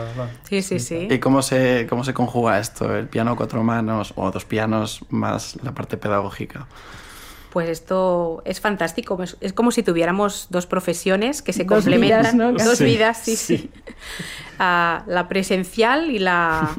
verdad. Sí. ¿Y cómo se conjuga esto? ¿El piano a 4 manos o 2 pianos más la parte pedagógica? Pues esto es fantástico. Es como si tuviéramos 2 profesiones que se complementan. Vidas, ¿no? 2 vidas, sí. La presencial y la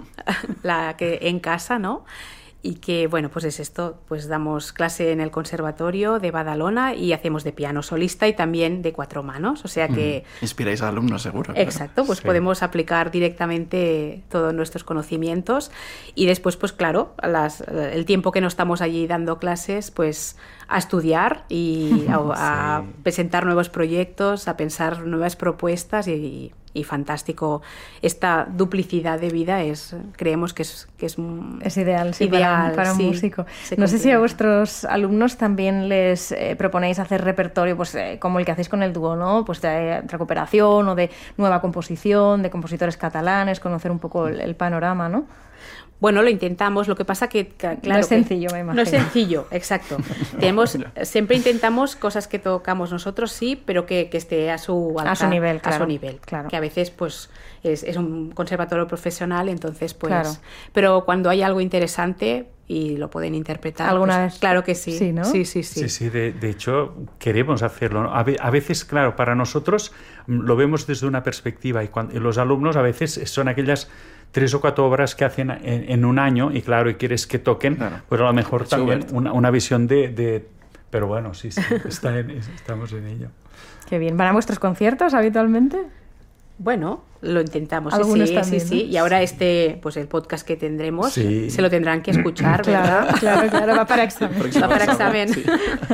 que en casa, ¿no? Y que, bueno, pues es esto, pues damos clase en el Conservatorio de Badalona y hacemos de piano solista y también de 4 manos, o sea que... Inspiráis a alumnos, seguro. Exacto, pues podemos aplicar directamente todos nuestros conocimientos y después, pues claro, el tiempo que no estamos allí dando clases, pues a estudiar y a presentar nuevos proyectos, a pensar nuevas propuestas y fantástico. Esta duplicidad de vida creemos que es ideal, sí, ideal para un músico. No sé si a vuestros alumnos también les proponéis hacer repertorio, pues como el que hacéis con el dúo, ¿no? Pues de recuperación o de nueva composición, de compositores catalanes, conocer un poco el panorama, ¿no? Bueno, lo intentamos, lo que pasa que, claro... No es sencillo, me imagino. No es sencillo, exacto. Siempre intentamos cosas que tocamos nosotros, sí, pero que esté a su nivel, claro. A su nivel, claro. Que a veces, pues, es un conservatorio profesional, entonces, pues... Claro. Pero cuando hay algo interesante y lo pueden interpretar... ¿Alguna pues, vez? Claro que sí. Sí, ¿no? Sí. Sí, de hecho, queremos hacerlo, ¿no? A veces, claro, para nosotros lo vemos desde una perspectiva y los alumnos a veces son aquellas 3 o 4 obras que hacen en un año y claro, y quieres que toquen, pues a lo mejor también una visión de... Pero bueno, sí, estamos en ello. Qué bien. ¿Van a vuestros conciertos habitualmente? Bueno, lo intentamos, algunos también, sí. ¿no? Y ahora pues el podcast que tendremos se lo tendrán que escuchar, ¿verdad? Claro, va para examen. Va para examen. Sí.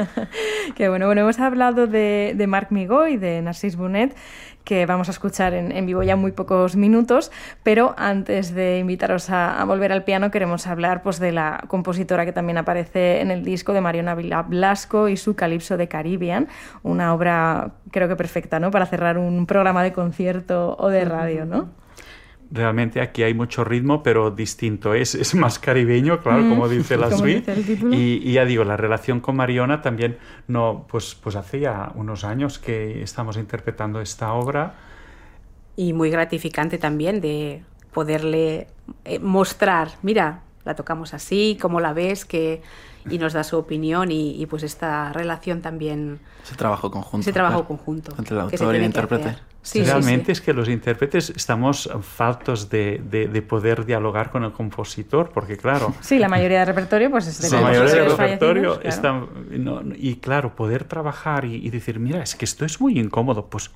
Qué bueno, hemos hablado de Marc Migó y de Narcís Bonet, que vamos a escuchar en vivo ya en muy pocos minutos, pero antes de invitaros a volver al piano queremos hablar pues de la compositora que también aparece en el disco, de Mariona Vila Blasco y su Calipso de Caribbean, una obra creo que perfecta, ¿no?, para cerrar un programa de concierto o de radio, ¿no? Realmente aquí hay mucho ritmo, pero distinto. Es más caribeño, claro, como dice la suite. Y ya digo, la relación con Mariona también, pues hace ya unos años que estamos interpretando esta obra. Y muy gratificante también de poderle mostrar, mira, la tocamos así, cómo la ves, y nos da su opinión y pues esta relación también... Ese trabajo conjunto. Entre el autor y el intérprete. Sí, realmente es que los intérpretes estamos faltos de poder dialogar con el compositor, porque claro... Sí, la mayoría del repertorio pues es de la mayoría del repertorio claro. Y claro, poder trabajar y decir, mira, es que esto es muy incómodo, pues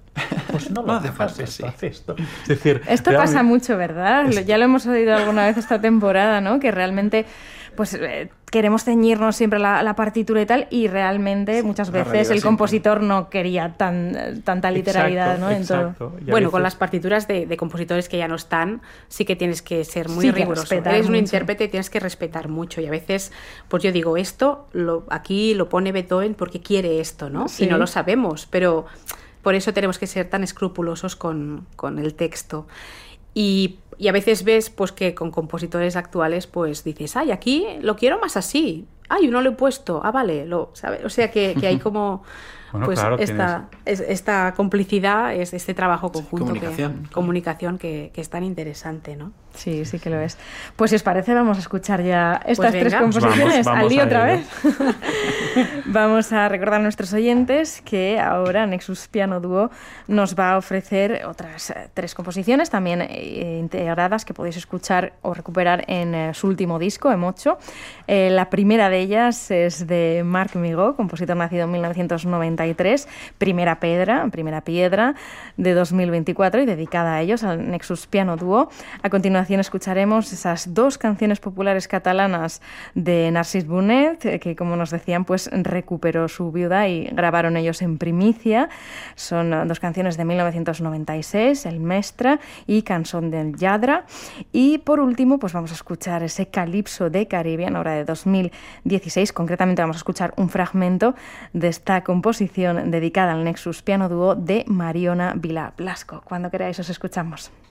no lo hagas esto. Es decir, esto pasa mucho, ¿verdad? Ya lo hemos oído alguna vez esta temporada, ¿no? Que realmente pues queremos ceñirnos siempre a la partitura y tal, y realmente muchas veces el compositor no quería tanta literalidad, ¿no? Exacto. Bueno, con las partituras de compositores que ya no están, sí que tienes que ser muy riguroso. Eres un intérprete y tienes que respetar mucho, y a veces, pues yo digo, esto aquí lo pone Beethoven porque quiere esto, ¿no? Sí. Y no lo sabemos, pero por eso tenemos que ser tan escrupulosos con el texto. Y a veces ves pues que con compositores actuales pues dices, ay, aquí lo quiero más así, ay, no lo he puesto, vale, ¿sabes? O sea que hay como bueno, pues claro, esta complicidad, este trabajo conjunto, comunicación que es tan interesante, ¿no? Sí, sí que lo es. Pues si os parece vamos a escuchar ya estas pues 3 composiciones. Vamos al lío otra ello. vez. Vamos a recordar a nuestros oyentes que ahora Nexus Piano Duo nos va a ofrecer otras 3 composiciones también integradas que podéis escuchar o recuperar en su último disco, M8. La primera de ellas es de Marc Migó, compositor nacido en 1993, Primera Piedra de 2024 y dedicada a ellos, al Nexus Piano Duo. A continuación escucharemos esas 2 canciones populares catalanas de Narcís Bonet, que como nos decían, pues recuperó su viuda y grabaron ellos en primicia. Son 2 canciones de 1996, El Mestre y Cançó del Lladre. Y por último, pues vamos a escuchar ese Calipso de Caribbean, obra de 2016. Concretamente vamos a escuchar un fragmento de esta composición dedicada al Nexus Piano Duo de Mariona Vila Blasco. Cuando queráis os escuchamos.